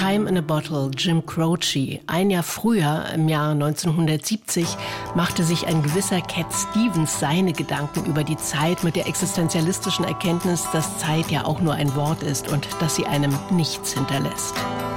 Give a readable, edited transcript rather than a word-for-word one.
Time in a Bottle, Jim Croce. Ein Jahr früher, im Jahr 1970, machte sich ein gewisser Cat Stevens seine Gedanken über die Zeit mit der existenzialistischen Erkenntnis, dass Zeit ja auch nur ein Wort ist und dass sie einem nichts hinterlässt.